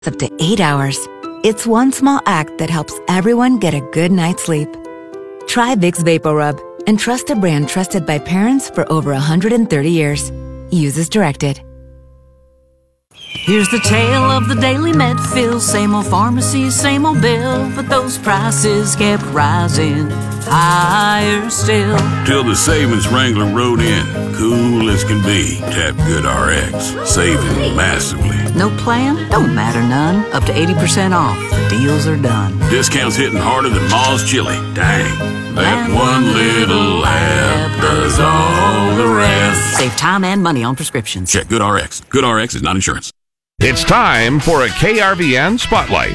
up to 8 hours. It's one small act that helps everyone get a good night's sleep. Try Vicks VapoRub and trust a brand trusted by parents for over 130 years. Use as directed. Here's the tale of the daily med fill. Same old pharmacy, same old bill, but those prices kept rising higher still. Till the savings wrangler rode in, cool as can be. Tap GoodRx, saving massively. No plan? Don't matter none. Up to 80% off. The deals are done. Discounts hitting harder than Ma's chili. Dang, that one little app does all the rest. Save time and money on prescriptions. Check GoodRx. GoodRx is not insurance. It's time for a KRVN Spotlight.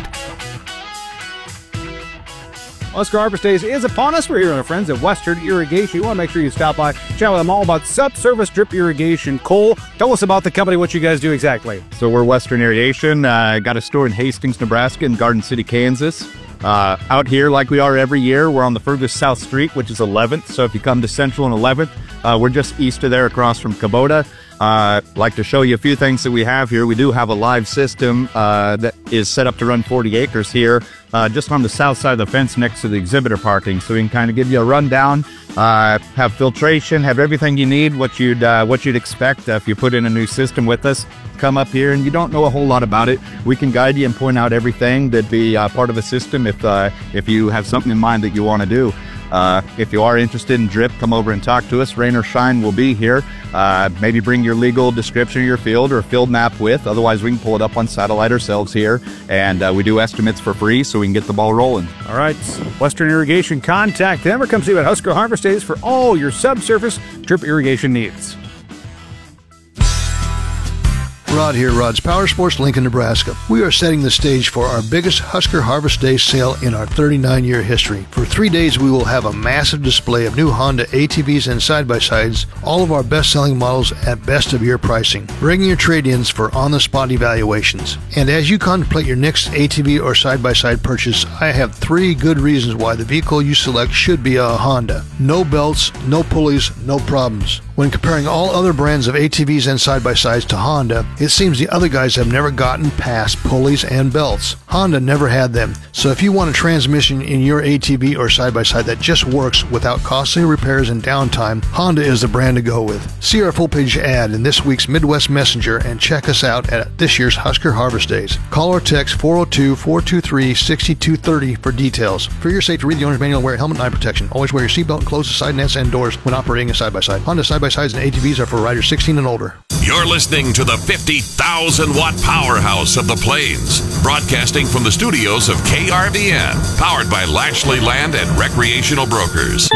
Husker Harvest Days is upon us. We're here with our friends at Western Irrigation. You want to make sure you stop by, chat with them all about subsurface drip irrigation. Cole, tell us about the company, what you guys do exactly. So we're Western Irrigation. Got a store in Hastings, Nebraska, and Garden City, Kansas. Out here, like we are every year, we're on the furthest south street, which is 11th. So if you come to Central and 11th, we're just east of there across from Kubota. Like to show you a few things that we have here. We do have a live system that is set up to run 40 acres here, just on the south side of the fence next to the exhibitor parking. So we can kind of give you a rundown, have filtration, have everything you need, what you'd expect if you put in a new system with us. Come up here and you don't know a whole lot about it. We can guide you and point out everything that'd be part of a system if you have something in mind that you want to do. If you are interested in drip, come over and talk to us. Rain or shine, will be here. Maybe bring your legal description of your field or a field map with. Otherwise, we can pull it up on satellite ourselves here. And we do estimates for free so we can get the ball rolling. All right, Western Irrigation, contact them or come see about Husker Harvest Days for all your subsurface drip irrigation needs. Rod here, Rod's Power Sports, Lincoln, Nebraska. We are setting the stage for our biggest Husker Harvest Day sale in our 39-year history. For 3 days, we will have a massive display of new Honda ATVs and side-by-sides, all of our best-selling models at best-of-year pricing. Bring your trade-ins for on-the-spot evaluations. And as you contemplate your next ATV or side-by-side purchase, I have 3 good reasons why the vehicle you select should be a Honda. No belts, no pulleys, no problems. When comparing all other brands of ATVs and side-by-sides to Honda, it seems the other guys have never gotten past pulleys and belts. Honda never had them, so if you want a transmission in your ATV or side-by-side that just works without costly repairs and downtime, Honda is the brand to go with. See our full-page ad in this week's Midwest Messenger and check us out at this year's Husker Harvest Days. Call or text 402-423-6230 for details. For your safety, read the owner's manual and wear helmet and eye protection. Always wear your seatbelt and close the side nets and doors when operating a side-by-side. Honda side-by-sides and ATVs are for riders 16 and older. You're listening to the 50,000-watt powerhouse of the Plains, broadcasting from the studios of KRVN, powered by Lashley Land and Recreational Brokers.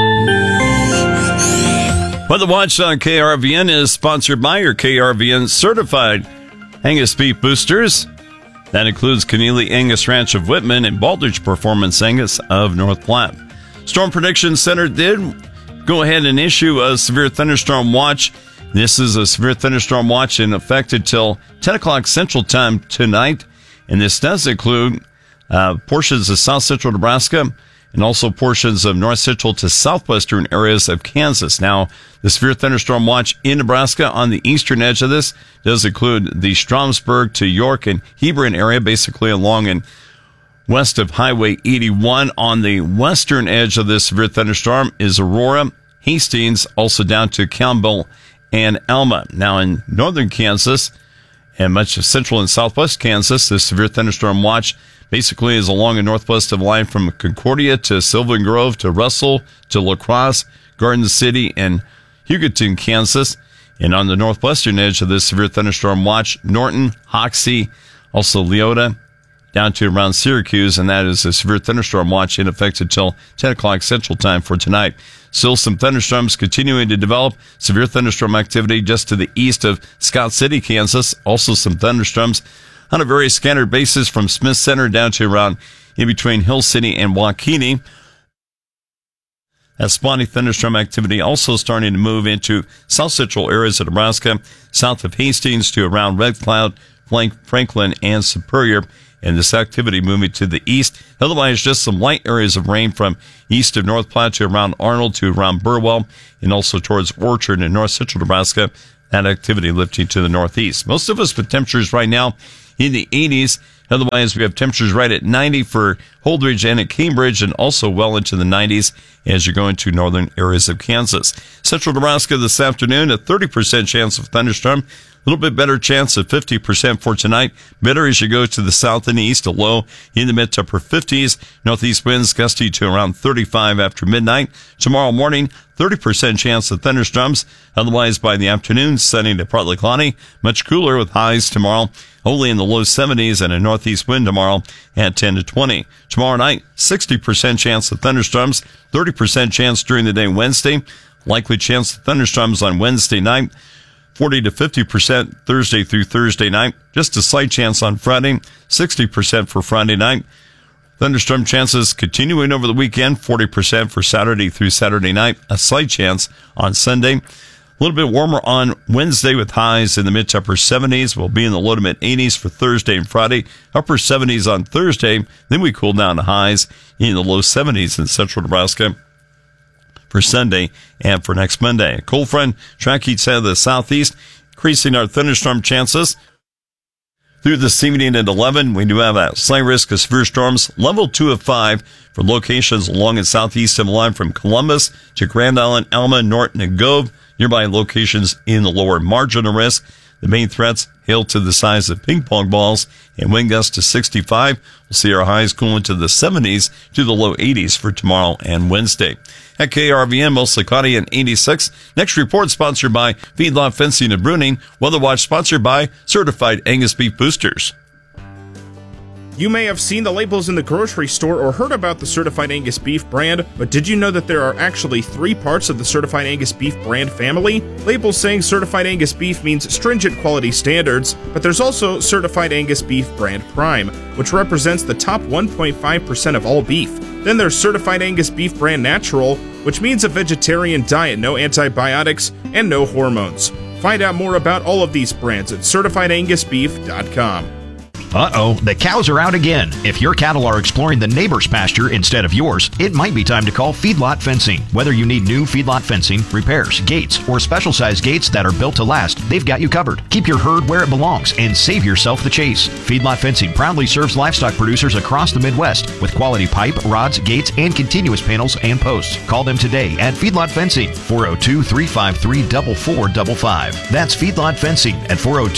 Well, the watch on KRVN is sponsored by your KRVN certified Angus beef boosters. That includes Keneally Angus Ranch of Whitman and Baldrige Performance Angus of North Platte. Storm Prediction Center did go ahead and issue a severe thunderstorm watch. This is a severe thunderstorm watch in effect until 10 o'clock Central Time tonight. And this does include portions of south central Nebraska and also portions of north central to southwestern areas of Kansas. Now, the severe thunderstorm watch in Nebraska on the eastern edge of this does include the Stromsburg to York and Hebron area, basically along and west of Highway 81. On the western edge of this severe thunderstorm is Aurora, Hastings, also down to Campbell and Alma. Now in northern Kansas and much of central and southwest Kansas, this severe thunderstorm watch basically is along the northwest of the line from Concordia to Sylvan Grove to Russell to La Crosse, Garden City, and Hugoton, Kansas. And on the northwestern edge of this severe thunderstorm watch, Norton, Hoxie, also Leota, down to around Syracuse, and that is a severe thunderstorm watch in effect until 10 o'clock Central Time for tonight. Still some thunderstorms continuing to develop. Severe thunderstorm activity just to the east of Scott City, Kansas. Also some thunderstorms on a very scattered basis from Smith Center down to around in between Hill City and Waukene. That spotty thunderstorm activity also starting to move into south central areas of Nebraska, south of Hastings to around Red Cloud, Franklin, and Superior. And this activity moving to the east. Otherwise, just some light areas of rain from east of North Platte to around Arnold to around Burwell, and also towards Orchard in north central Nebraska. That activity lifting to the northeast. Most of us with temperatures right now in the 80s. Otherwise, we have temperatures right at 90 for Holdridge and at Cambridge, and also well into the 90s as you're going to northern areas of Kansas. Central Nebraska this afternoon, a 30% chance of thunderstorm. A little bit better chance of 50% for tonight. Better as you go to the south and east, a low in the mid to upper 50s. Northeast winds gusty to around 35 after midnight. Tomorrow morning, 30% chance of thunderstorms. Otherwise, by the afternoon, sunny to partly cloudy. Much cooler with highs tomorrow only in the low 70s and a northeast wind tomorrow at 10 to 20. Tomorrow night, 60% chance of thunderstorms. 30% chance during the day Wednesday. Likely chance of thunderstorms on Wednesday night. 40 to 50% Thursday through Thursday night. Just a slight chance on Friday. 60% for Friday night. Thunderstorm chances continuing over the weekend. 40% for Saturday through Saturday night. A slight chance on Sunday. A little bit warmer on Wednesday with highs in the mid to upper 70s. We'll be in the low to mid 80s for Thursday and Friday. Upper 70s on Thursday. Then we cool down to highs in the low 70s in central Nebraska for Sunday and for next Monday. A cold front track each side of the southeast, increasing our thunderstorm chances. Through this evening at 11, we do have a slight risk of severe storms, level 2 of 5 for locations along the southeast of the line from Columbus to Grand Island, Alma, Norton, and Gove. Nearby locations in the lower margin of risk. The main threats, hail to the size of ping pong balls and wind gusts to 65. We'll see our highs cool into the 70s to the low 80s for tomorrow and Wednesday. At KRVN, mostly cloudy and 86. Next report sponsored by Feedlot Fencing and Pruning. Weather Watch sponsored by Certified Angus Beef Boosters. You may have seen the labels in the grocery store or heard about the Certified Angus Beef brand, but did you know that there are actually 3 parts of the Certified Angus Beef brand family? Labels saying Certified Angus Beef means stringent quality standards, but there's also Certified Angus Beef brand Prime, which represents the top 1.5% of all beef. Then there's Certified Angus Beef brand Natural, which means a vegetarian diet, no antibiotics, and no hormones. Find out more about all of these brands at CertifiedAngusBeef.com. Uh-oh, the cows are out again. If your cattle are exploring the neighbor's pasture instead of yours, it might be time to call Feedlot Fencing. Whether you need new feedlot fencing, repairs, gates, or special-sized gates that are built to last, they've got you covered. Keep your herd where it belongs and save yourself the chase. Feedlot Fencing proudly serves livestock producers across the Midwest with quality pipe, rods, gates, and continuous panels and posts. Call them today at Feedlot Fencing, 402-353-4455. That's Feedlot Fencing at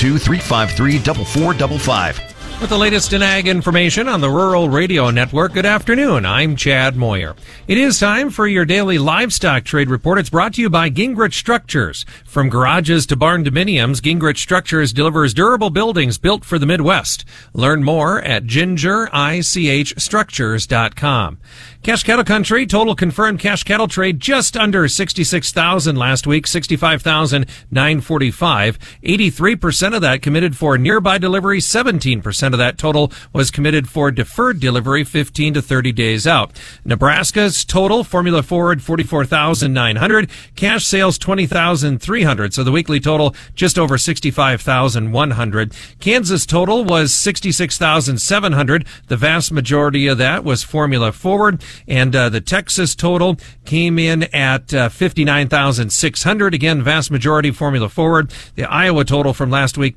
402-353-4455. With the latest in ag information on the Rural Radio Network, good afternoon. I'm Chad Moyer. It is time for your daily livestock trade report. It's brought to you by Gingrich Structures. From garages to barn dominiums, Gingrich Structures delivers durable buildings built for the Midwest. Learn more at gingerichstructures.com. Cash cattle country, total confirmed cash cattle trade just under 66,000 last week, 65,945. 83% of that committed for nearby delivery, 17% of that total was committed for deferred delivery, 15 to 30 days out. Nebraska's total, Formula Forward, 44,900. Cash sales, 20,300. So the weekly total, just over 65,100. Kansas total was 66,700. The vast majority of that was Formula Forward. And the Texas total came in at 59,600. Again, vast majority Formula Forward. The Iowa total from last week,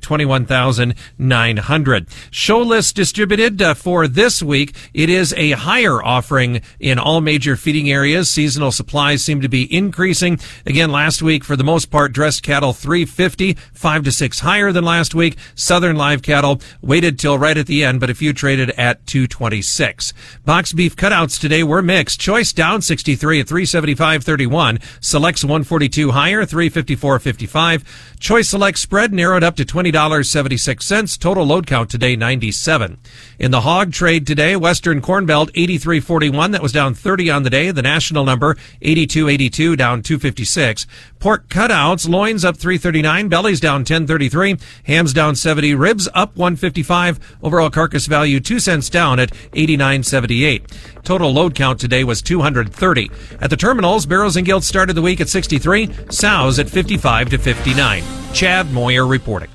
21,900. Show list distributed for this week. It is a higher offering in all major feeding areas. Seasonal supplies seem to be increasing. Again, last week, for the most part, dressed cattle 350, 5 to 6 higher than last week. Southern live cattle waited till right at the end, but a few traded at 226. Box beef cutouts today were mixed. Choice down 63 at 375.31. Selects 142 higher, 354.55. Choice Select spread narrowed up to $20.76. Total load count today 97. In the hog trade today, Western Corn Belt 83.41. That was down 30 on the day. The national number 82.82, down 256. Pork cutouts, loins up 339, bellies down 10.33, hams down 70, ribs up 155. Overall carcass value 2 cents down at 89.78. Total load count today was 230. At the terminals, barrows and gilts started the week at 63, sows at 55 to 59. Chad Moyer reporting.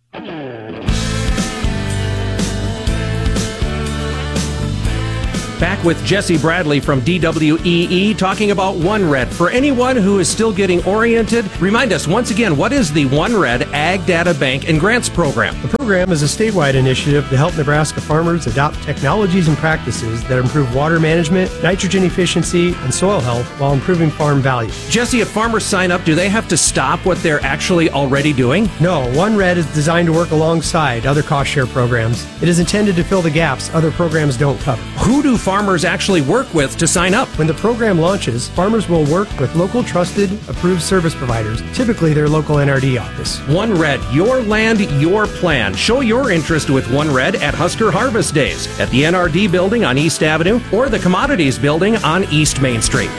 Back back with Jesse Bradley from DWEE talking about OneRed. For anyone who is still getting oriented, remind us once again, what is the OneRed Ag Data Bank and Grants Program? The program is a statewide initiative to help Nebraska farmers adopt technologies and practices that improve water management, nitrogen efficiency, and soil health while improving farm value. Jesse, if farmers sign up, do they have to stop what they're actually already doing? No, OneRed is designed to work alongside other cost share programs. It is intended to fill the gaps other programs don't cover. Who do farmers actually work with to sign up? When the program launches, farmers will work with local trusted, approved service providers, typically their local NRD office. OneRed, your land, your plan. Show your interest with OneRed at Husker Harvest Days at the NRD building on East Avenue or the Commodities building on East Main Street.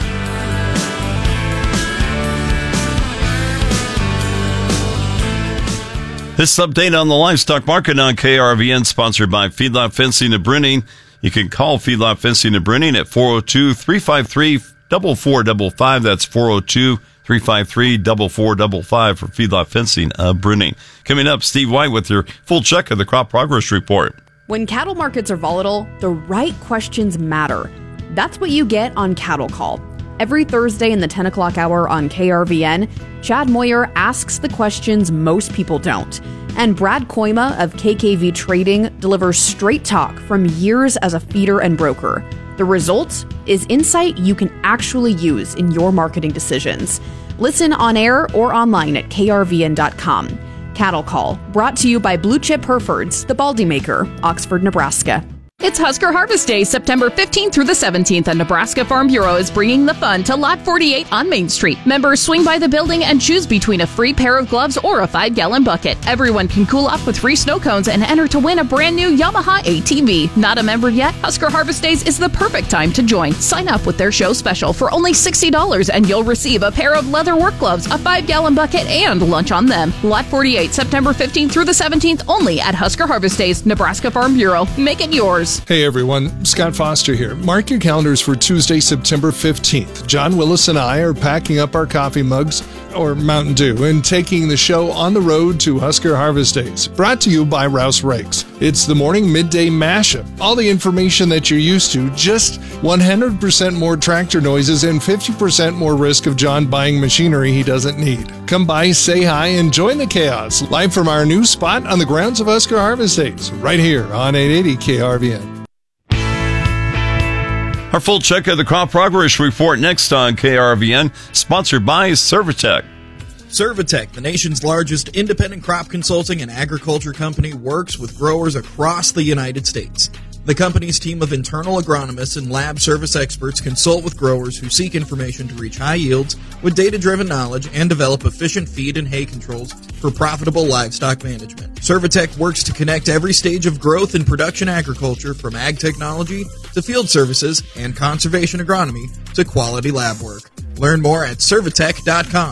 This update on the livestock market on KRVN, sponsored by Feedlot Fencing and Brenning. You can call Feedlot Fencing and Brenning at 402-353-4455. That's 402-353-4455 for Feedlot Fencing of Brenning. Coming up, Steve White with your full check of the crop progress report. When cattle markets are volatile, the right questions matter. That's what you get on Cattle Call. Every Thursday in the 10 o'clock hour on KRVN, Chad Moyer asks the questions most people don't. And Brad Koima of KKV Trading delivers straight talk from years as a feeder and broker. The result is insight you can actually use in your marketing decisions. Listen on air or online at krvn.com. Cattle Call, brought to you by Blue Chip Herefords, the Baldy Maker, Oxford, Nebraska. It's Husker Harvest Day, September 15th through the 17th, and Nebraska Farm Bureau is bringing the fun to Lot 48 on Main Street. Members swing by the building and choose between a free pair of gloves or a 5-gallon bucket. Everyone can cool off with free snow cones and enter to win a brand new Yamaha ATV. Not a member yet? Husker Harvest Days is the perfect time to join. Sign up with their show special for only $60 and you'll receive a pair of leather work gloves, a 5-gallon bucket, and lunch on them. Lot 48, September 15th through the 17th, only at Husker Harvest Days, Nebraska Farm Bureau. Make it yours. Hey everyone, Scott Foster here. Mark your calendars for Tuesday, September 15th. John Willis and I are packing up our coffee mugs, or Mountain Dew, and taking the show on the road to Husker Harvest Days. Brought to you by Rouse Rakes. It's the morning midday mashup. All the information that you're used to, just 100% more tractor noises and 50% more risk of John buying machinery he doesn't need. Come by, say hi, and join the chaos. Live from our new spot on the grounds of Husker Harvest Days, right here on 880 KRVN. Our full check of the crop progress report next on KRVN, sponsored by Servitech. Servitech, the nation's largest independent crop consulting and agriculture company, works with growers across the United States. The company's team of internal agronomists and lab service experts consult with growers who seek information to reach high yields with data-driven knowledge and develop efficient feed and hay controls for profitable livestock management. Servitech works to connect every stage of growth in production agriculture, from ag technology to field services and conservation agronomy to quality lab work. Learn more at Servitech.com.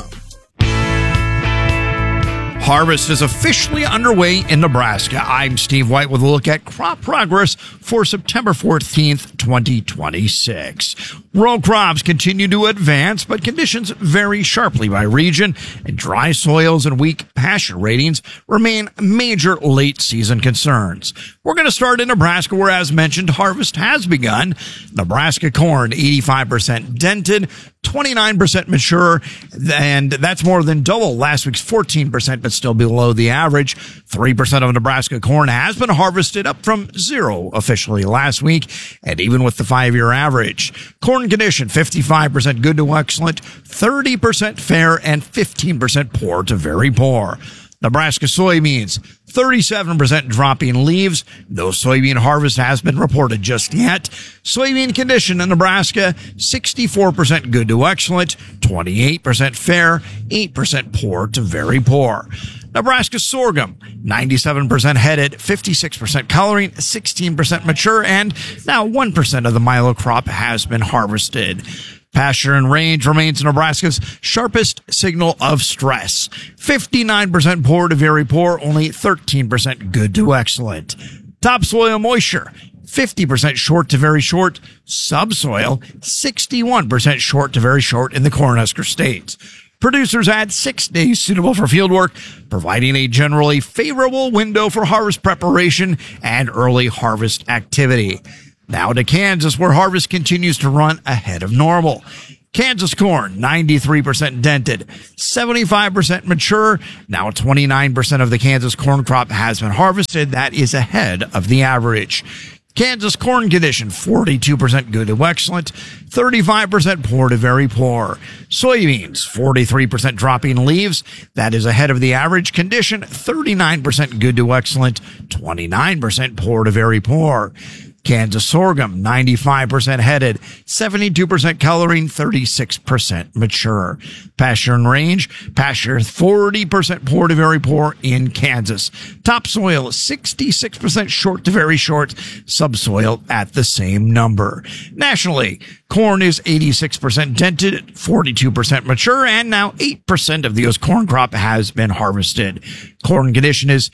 Harvest is officially underway in Nebraska. I'm Steve White with a look at crop progress for September 14th, 2026. Row crops continue to advance, but conditions vary sharply by region, and dry soils and weak pasture ratings remain major late-season concerns. We're going to start in Nebraska, where, as mentioned, harvest has begun. Nebraska corn, 85% dented, 29% mature, and that's more than double last week's 14%, but still below the average. 3% of Nebraska corn has been harvested, up from 0 officially last week, and even with the 5-year average. Corn condition, 55% good to excellent, 30% fair, and 15% poor to very poor. Nebraska soybeans, 37% dropping leaves. No soybean harvest has been reported just yet. Soybean condition in Nebraska, 64% good to excellent, 28% fair, 8% poor to very poor. Nebraska sorghum, 97% headed, 56% coloring, 16% mature, and now 1% of the milo crop has been harvested. Pasture and range remains Nebraska's sharpest signal of stress. 59% poor to very poor, only 13% good to excellent. Topsoil moisture, 50% short to very short. Subsoil, 61% short to very short in the Cornhusker states. Producers had 6 days suitable for field work, providing a generally favorable window for harvest preparation and early harvest activity. Now to Kansas, where harvest continues to run ahead of normal. Kansas corn, 93% dented, 75% mature. Now 29% of the Kansas corn crop has been harvested. That is ahead of the average. Kansas corn condition, 42% good to excellent, 35% poor to very poor. Soybeans, 43% dropping leaves. That is ahead of the average condition, 39% good to excellent, 29% poor to very poor. Kansas sorghum, 95% headed, 72% coloring, 36% mature. Pasture and range, pasture 40% poor to very poor in Kansas. Topsoil, 66% short to very short. Subsoil at the same number. Nationally, corn is 86% dented, 42% mature, and now 8% of the corn crop has been harvested. Corn condition is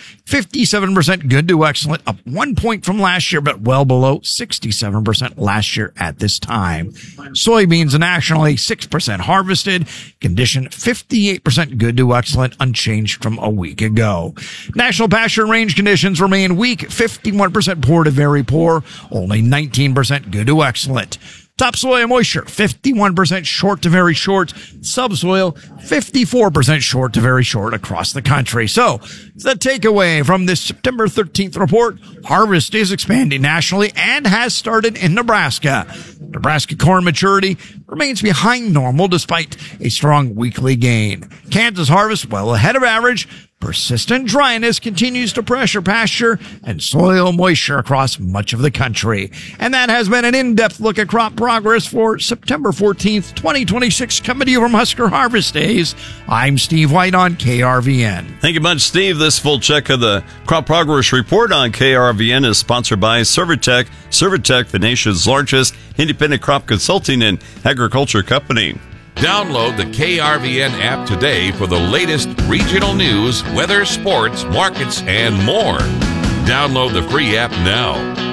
57% good to excellent, up 1 point from last year, but well below 67% last year at this time. Soybeans nationally 6% harvested, condition 58% good to excellent, unchanged from a week ago. National pasture range conditions remain weak, 51% poor to very poor, only 19% good to excellent. Topsoil moisture, 51% short to very short. Subsoil, 54% short to very short across the country. So, the takeaway from this September 13th report, harvest is expanding nationally and has started in Nebraska. Nebraska corn maturity remains behind normal despite a strong weekly gain. Kansas harvest well ahead of average. Persistent dryness continues to pressure pasture and soil moisture across much of the country. And that has been an in-depth look at crop progress for September 14th, 2026, coming to you from Husker Harvest Days. I'm Steve White on KRVN. Thank you much, Steve. This full check of the crop progress report on KRVN is sponsored by Servitech. Servitech, the nation's largest independent crop consulting and agriculture company. Download the KRVN app today for the latest regional news, weather, sports, markets, and more. Download the free app now.